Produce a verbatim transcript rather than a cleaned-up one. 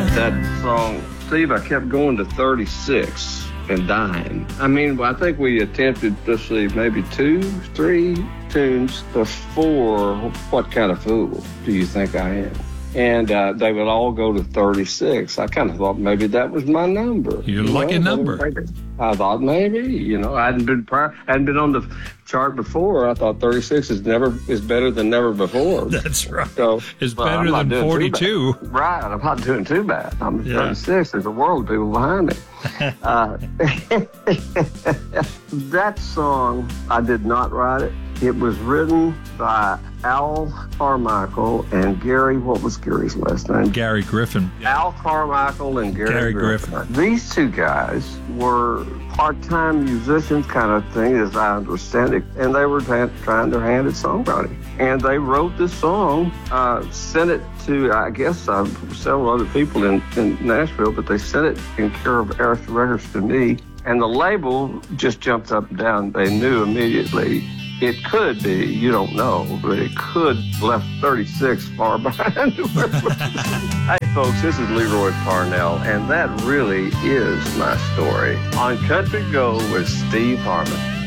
That song, Steve, I kept going to thirty-six and dying. I mean, I think we attempted, let's see, maybe two, three tunes before What Kind of Fool Do You Think I Am? And uh, they would all go to thirty-six. I kind of thought maybe that was my number. Your you lucky know? number. I thought maybe, you know, I hadn't been prior, hadn't been on the chart before. I thought thirty-six is never is better than never before. That's right. So it's well, better than forty-two. Right. I'm not doing too bad. I'm yeah. thirty-six. There's a world of people behind me. uh, that song, I did not write it. It was written by Al Carmichael and Gary, what was Gary's last name? Gary Griffin. Al Carmichael and Gary, Gary Griffin. Griffin. These two guys were part-time musicians kind of thing, as I understand it, and they were t- trying their hand at songwriting. And they wrote this song, uh, sent it to, I guess, uh, several other people in, in Nashville, but they sent it in care of Arista Records to me. And the label just jumped up and down. They knew immediately. It could be, you don't know, but it could left thirty-six far behind. Hey, folks, this is Leroy Parnell, and that really is my story on Country Go with Steve Harmon.